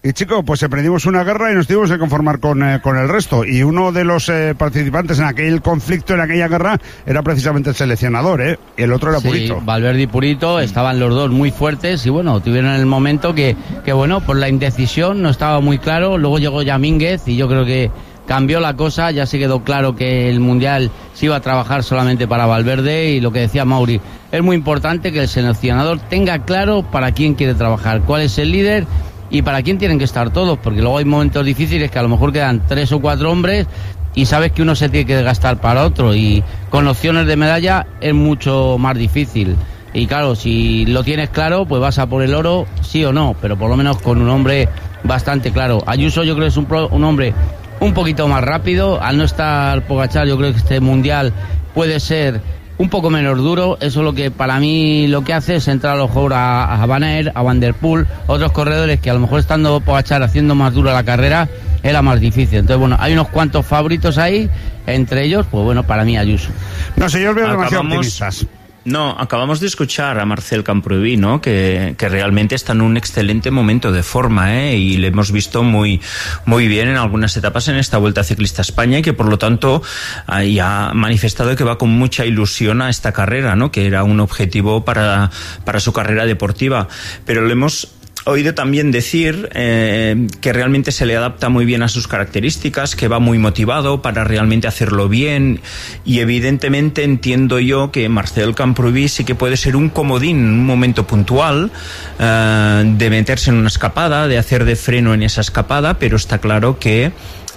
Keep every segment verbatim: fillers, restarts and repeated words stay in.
Y chico, pues emprendimos una guerra y nos tuvimos que conformar con, eh, con el resto. Y uno de los eh, participantes en aquel conflicto, en aquella guerra, era precisamente el seleccionador, ¿eh? Y el otro era sí, Purito. Valverde y Purito, estaban los dos muy fuertes y bueno, tuvieron el momento que, que bueno, por la indecisión no estaba muy claro. Luego llegó ya Mínguez y yo creo que cambió la cosa, ya se quedó claro que el Mundial se iba a trabajar solamente para Valverde y lo que decía Mauri, es muy importante que el seleccionador tenga claro para quién quiere trabajar, cuál es el líder y para quién tienen que estar todos, porque luego hay momentos difíciles que a lo mejor quedan tres o cuatro hombres y sabes que uno se tiene que desgastar para otro y con opciones de medalla es mucho más difícil. Y claro, si lo tienes claro, pues vas a por el oro, sí o no, pero por lo menos con un hombre bastante claro. Ayuso yo creo que es un, pro, un hombre un poquito más rápido, al no estar Pogačar yo creo que este Mundial puede ser un poco menos duro, eso es lo que para mí lo que hace es entrar a lo mejor a, a Van Aert, a Van der Poel, otros corredores que a lo mejor estando Pogačar haciendo más dura la carrera era más difícil. Entonces bueno, hay unos cuantos favoritos ahí, entre ellos, pues bueno, para mí Ayuso. No sé, yo os veo Acabamos... demasiado optimistas. No, acabamos de escuchar a Marcel Camprubí, ¿no? Que, que realmente está en un excelente momento de forma, ¿eh? Y le hemos visto muy, muy bien en algunas etapas en esta Vuelta Ciclista a España y que por lo tanto ahí ha manifestado que va con mucha ilusión a esta carrera, ¿no? Que era un objetivo para, para su carrera deportiva. Pero le hemos oído también decir eh, que realmente se le adapta muy bien a sus características, que va muy motivado para realmente hacerlo bien y evidentemente entiendo yo que Marcel Camprubí sí que puede ser un comodín en un momento puntual eh, de meterse en una escapada, de hacer de freno en esa escapada, pero está claro que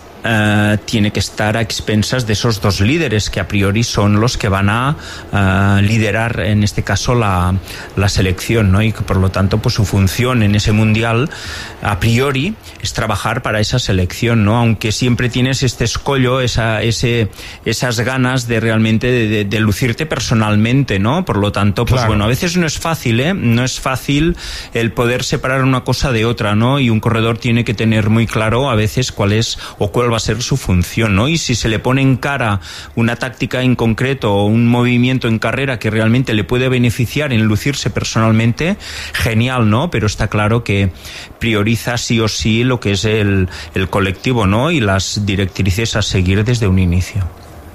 Uh, tiene que estar a expensas de esos dos líderes que a priori son los que van a uh, liderar en este caso la, la selección, ¿no? Y que por lo tanto pues su función en ese mundial a priori es trabajar para esa selección, ¿no? Aunque siempre tienes este escollo, esa, ese, esas ganas de realmente de, de, de lucirte personalmente, ¿no? Por lo tanto pues claro. Bueno, a veces no es fácil, ¿eh? No es fácil el poder separar una cosa de otra, ¿no? Y un corredor tiene que tener muy claro a veces cuál es o cuál va a ser su función, ¿no? Y si se le pone en cara una táctica en concreto o un movimiento en carrera que realmente le puede beneficiar en lucirse personalmente, genial, ¿no? Pero está claro que prioriza sí o sí lo que es el, el colectivo, ¿no? Y las directrices a seguir desde un inicio.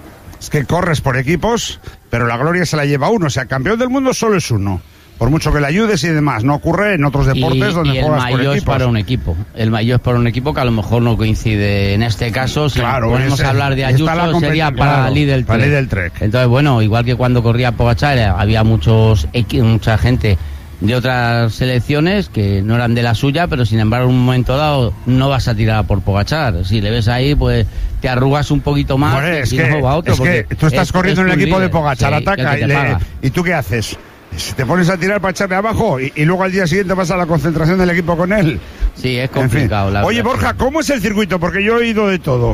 Es que corres por equipos, pero la gloria se la lleva uno, o sea, campeón del mundo solo es uno. Por mucho que le ayudes y demás, no ocurre en otros deportes y, donde y juegas por equipos. El maillot es para un equipo. El maillot es para un equipo que a lo mejor no coincide en este caso. Si claro, podemos ese, hablar de Ayuso, sería para claro, Lidl para Trek. Lidl Trek. Entonces, bueno, igual que cuando corría Pogačar, había muchos mucha gente de otras selecciones que no eran de la suya, pero sin embargo en un momento dado no vas a tirar por Pogačar. Si le ves ahí, pues te arrugas un poquito más. Bueno, es y que, no va otro, es que tú estás es, corriendo es en el equipo líder. De Pogačar, sí, ataca y, le, y tú ¿qué haces? Te pones a tirar para echarle abajo y, y luego al día siguiente vas a la concentración del equipo con él. Sí, es complicado. En fin. La Oye, Borja, ¿cómo es el circuito? Porque yo he oído de todo.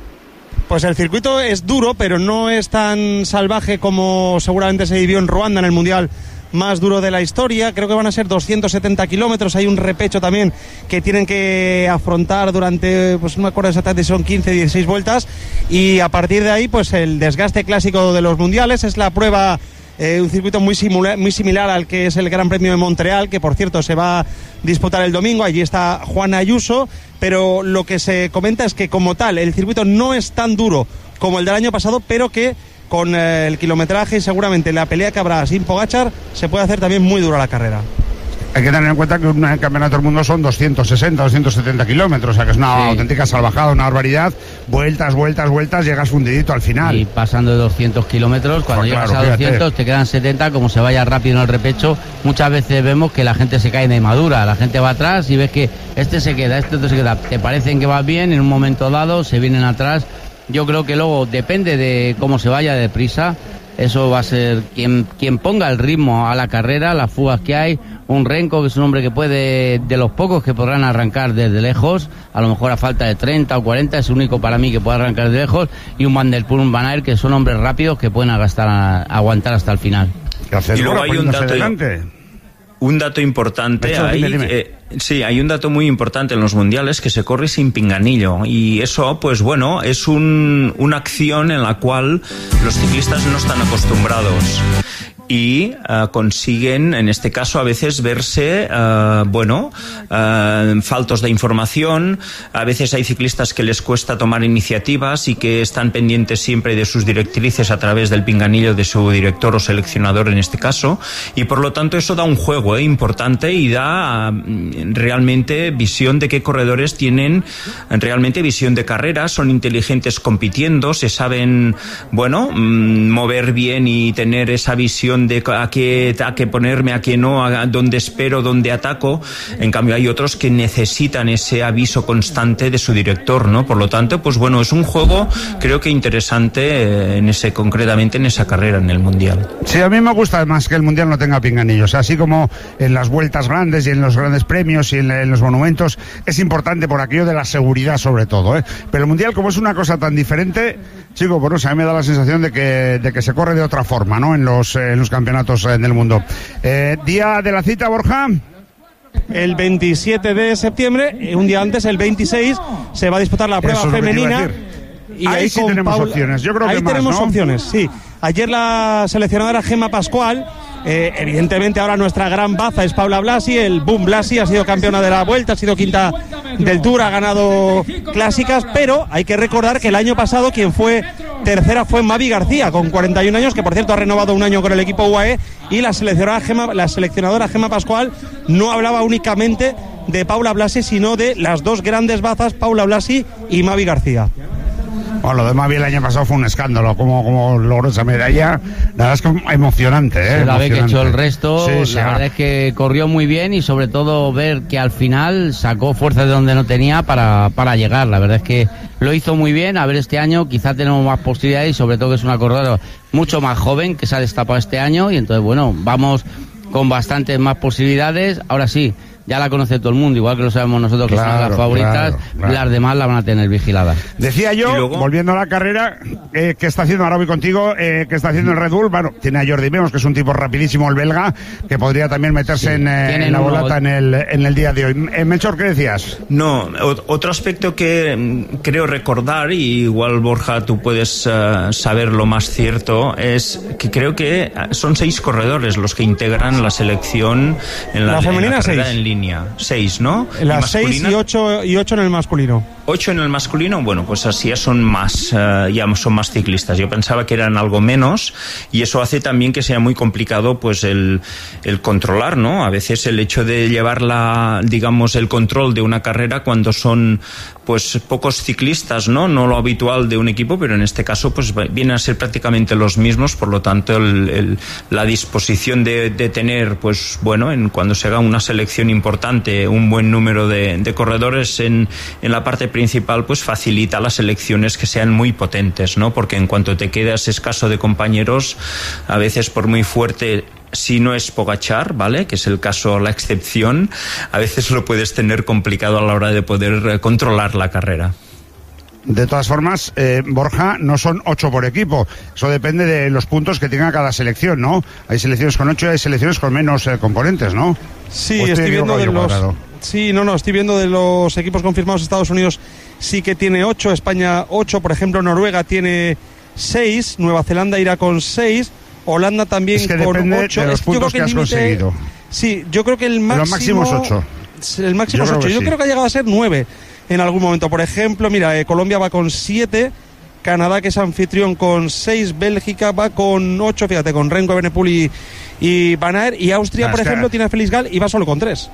Pues el circuito es duro, pero no es tan salvaje como seguramente se vivió en Ruanda en el Mundial más duro de la historia. Creo que van a ser doscientos setenta kilómetros. Hay un repecho también que tienen que afrontar durante, pues no me acuerdo exactamente si son quince, dieciséis vueltas. Y a partir de ahí, pues el desgaste clásico de los mundiales. Es la prueba... Eh, un circuito muy, simula, muy similar al que es el Gran Premio de Montreal, que por cierto se va a disputar el domingo. Allí está Juan Ayuso, pero lo que se comenta es que como tal el circuito no es tan duro como el del año pasado, pero que con eh, el kilometraje y seguramente la pelea que habrá sin Pogačar se puede hacer también muy dura la carrera. Hay que tener en cuenta que un campeonato del mundo son doscientos sesenta, doscientos setenta kilómetros, o sea que es una sí. auténtica salvajada, una barbaridad. Vueltas, vueltas, vueltas, llegas fundidito al final. Y pasando de doscientos kilómetros, cuando pues llegas claro, a doscientos fíjate. Te quedan setenta, como se vaya rápido en el repecho. Muchas veces vemos que la gente se cae de madura, la gente va atrás y ves que este se queda, este otro se queda. Te parecen que vas bien, en un momento dado se vienen atrás. Yo creo que luego depende de cómo se vaya deprisa. Eso va a ser quien, quien ponga el ritmo a la carrera, las fugas que hay. Un Renko, que es un hombre que puede, de los pocos que podrán arrancar desde lejos, a lo mejor a falta de treinta o cuarenta, es el único para mí que puede arrancar de lejos, y un Van der Poel, un Van Aert, que son hombres rápidos que pueden agastar, aguantar hasta el final. Y luego hay un dato, un dato importante hecho, ahí, dime, dime. Eh, sí, hay un dato muy importante en los mundiales, que se corre sin pinganillo, y eso, pues bueno, es un, una acción en la cual los ciclistas no están acostumbrados. y uh, consiguen, en este caso, a veces verse, uh, bueno, uh, faltos de información. A veces hay ciclistas que les cuesta tomar iniciativas y que están pendientes siempre de sus directrices a través del pinganillo de su director o seleccionador en este caso, y por lo tanto eso da un juego eh, importante y da uh, realmente visión de qué corredores tienen realmente visión de carrera, son inteligentes compitiendo, se saben, bueno, mmm, mover bien y tener esa visión de a qué, a qué ponerme, a qué no, a dónde espero, dónde ataco. En cambio hay otros que necesitan ese aviso constante de su director, ¿no? Por lo tanto, pues bueno, es un juego creo que interesante en ese, concretamente en esa carrera en el Mundial. Sí, a mí me gusta más que el Mundial no tenga pinganillos, así como en las vueltas grandes y en los grandes premios y en, en los monumentos es importante por aquello de la seguridad sobre todo, ¿eh? Pero el Mundial, como es una cosa tan diferente, chico, bueno, a mí me da la sensación de que, de que se corre de otra forma, ¿no? En los, en los campeonatos del mundo. Eh, día de la cita, Borja. El veintisiete de septiembre, un día antes, el veintiséis, se va a disputar la prueba femenina. Y ahí, ahí sí tenemos Paula, opciones. Yo creo ahí que más, tenemos ¿no? opciones, sí. Ayer la seleccionadora Gemma Pascual, eh, evidentemente ahora nuestra gran baza es Paula Blasi, el Boom Blasi ha sido campeona de la Vuelta, ha sido quinta del Tour, ha ganado clásicas, pero hay que recordar que el año pasado quien fue tercera fue Mavi García, con cuarenta y un años, que por cierto ha renovado un año con el equipo U A E, y la seleccionadora Gemma, la seleccionadora Gemma Pascual no hablaba únicamente de Paula Blasi, sino de las dos grandes bazas, Paula Blasi y Mavi García. Bueno, lo de Mavi el año pasado fue un escándalo, como, como logró esa medalla, la verdad es que emocionante, ¿eh? Se la ve que echó el resto, sí, sí, la verdad es que corrió muy bien y sobre todo ver que al final sacó fuerza de donde no tenía para, para llegar, la verdad es que lo hizo muy bien. A ver, este año quizá tenemos más posibilidades y sobre todo que es una corredora mucho más joven que se ha destapado este año y entonces bueno, vamos con bastantes más posibilidades. Ahora sí, ya la conoce todo el mundo, igual que lo sabemos nosotros, que claro, son las favoritas, claro, claro. Las demás la van a tener vigiladas. Decía yo, volviendo a la carrera, eh, que está haciendo, ahora voy contigo, eh, que está haciendo el Red Bull. Bueno, tiene a Jordi Meus, que es un tipo rapidísimo, el belga, que podría también meterse sí, en, eh, en la uno... bolata en el, en el día de hoy. Eh, Melchor, ¿qué decías? No, otro aspecto que creo recordar, y igual Borja tú puedes uh, saber lo más cierto, es que creo que son seis corredores los que integran la selección en la, la femenina, en la carrera seis. En línea. Seis, ¿no? Las seis y ocho, y ocho en el masculino. Ocho en el masculino, bueno, pues así ya son más, uh, ya son más ciclistas. Yo pensaba que eran algo menos y eso hace también que sea muy complicado, pues el, el controlar, ¿no? A veces el hecho de llevar la, digamos, el control de una carrera cuando son, pues pocos ciclistas, ¿no? No lo habitual de un equipo, pero en este caso, pues vienen a ser prácticamente los mismos. Por lo tanto, el, el, la disposición de, de tener, pues bueno, en cuando se haga una selección importante, importante un buen número de, de corredores en, en la parte principal, pues facilita las selecciones que sean muy potentes, ¿no? Porque en cuanto te quedas escaso de compañeros, a veces por muy fuerte, si no es Pogačar, ¿vale? Que es el caso, la excepción, a veces lo puedes tener complicado a la hora de poder controlar la carrera. De todas formas, eh, Borja, no son ocho por equipo. Eso depende de los puntos que tenga cada selección, ¿no? Hay selecciones con ocho y hay selecciones con menos eh, componentes, ¿no? Sí, estoy viendo de los... Sí, no, no, estoy viendo de los equipos confirmados. Estados Unidos sí que tiene ocho, España ocho, por ejemplo, Noruega tiene seis, Nueva Zelanda irá con seis, Holanda también es que con depende ocho. de los es que puntos que que has límite... conseguido. Sí, yo creo que el máximo... Los máximos ocho. El máximo es ocho. Yo sí. Creo que ha llegado a ser nueve en algún momento. Por ejemplo, mira, eh, Colombia va con siete, Canadá, que es anfitrión, con seis, Bélgica va con ocho, fíjate, con Renko, Evenepoel y, y Van Aert, y Austria, ah, por ejemplo, que... tiene a Felix Gall y va solo con tres.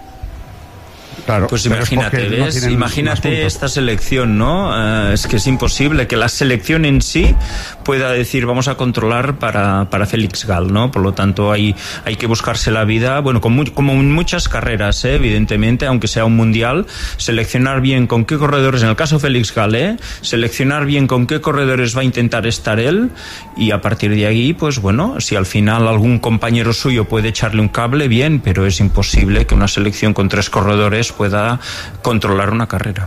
Claro, pues imagínate, ¿ves? No imagínate esta selección, ¿no? Uh, es que es imposible que la selección en sí pueda decir vamos a controlar para, para Felix Gall, ¿no? Por lo tanto hay, hay que buscarse la vida, bueno, con mu- como en muchas carreras, ¿eh? Evidentemente, aunque sea un mundial, seleccionar bien con qué corredores, en el caso Felix Gall, ¿eh? Seleccionar bien con qué corredores va a intentar estar él y a partir de ahí, pues bueno, si al final algún compañero suyo puede echarle un cable, bien, pero es imposible que una selección con tres corredores pueda controlar una carrera.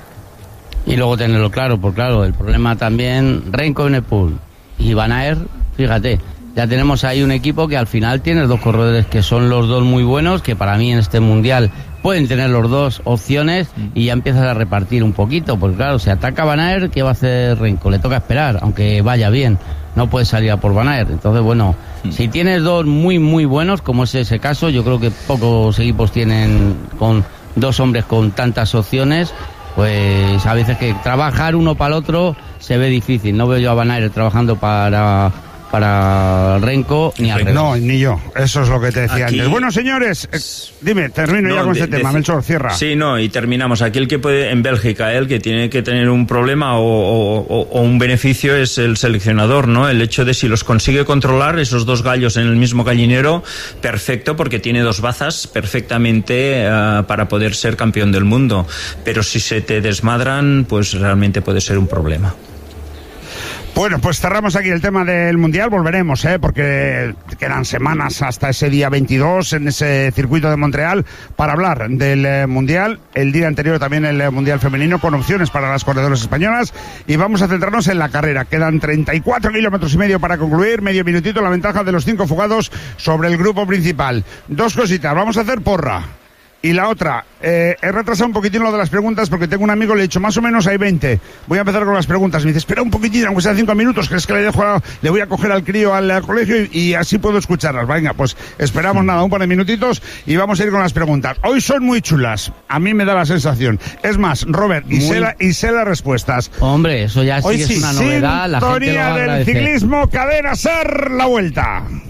Y luego tenerlo claro, porque claro, el problema también, Renko, Evenepoel y Van Aert, fíjate, ya tenemos ahí un equipo que al final tiene dos corredores que son los dos muy buenos, que para mí en este mundial pueden tener los dos opciones y ya empiezas a repartir un poquito, porque claro, si ataca Van Aert, ¿qué va a hacer Renko? Le toca esperar, aunque vaya bien, no puede salir a por Van Aert. Entonces, bueno, mm. si tienes dos muy, muy buenos, como es ese caso, yo creo que pocos equipos tienen con dos hombres con tantas opciones, pues a veces que trabajar uno para el otro se ve difícil. No veo yo a Van Aert trabajando para... para Renko ni al revés. No, ni yo. Eso es lo que te decía Aquí... antes. Bueno, señores, eh, dime, termino no, ya con de, este tema. De... Melchor, cierra. Sí, no, y terminamos. Aquí el que puede, en Bélgica, el que tiene que tener un problema o, o, o un beneficio es el seleccionador, ¿no? El hecho de si los consigue controlar, esos dos gallos en el mismo gallinero, perfecto, porque tiene dos bazas perfectamente uh, para poder ser campeón del mundo. Pero si se te desmadran, pues realmente puede ser un problema. Bueno, pues cerramos aquí el tema del Mundial, volveremos, ¿eh? Porque quedan semanas hasta ese día veintidós en ese circuito de Montreal para hablar del eh, Mundial, el día anterior también el eh, Mundial femenino con opciones para las corredoras españolas y vamos a centrarnos en la carrera. Quedan treinta y cuatro kilómetros y medio para concluir, medio minutito, la ventaja de los cinco fugados sobre el grupo principal. Dos cositas, vamos a hacer porra. Y la otra, eh, he retrasado un poquitín lo de las preguntas porque tengo un amigo, le he dicho, más o menos hay veinte. Voy a empezar con las preguntas. Me dice, espera un poquitín, aunque sea cinco minutos, que es que le dejo a, le voy a coger al crío al, al colegio y, y así puedo escucharlas. Venga, pues esperamos nada, un par de minutitos y vamos a ir con las preguntas. Hoy son muy chulas, a mí me da la sensación. Es más, Robert, y, sé, la, y sé las respuestas. Hombre, eso ya sí Hoy que sí, es una novedad. La gente lo va a del agradecer. Ciclismo, Cadena Ser, la vuelta.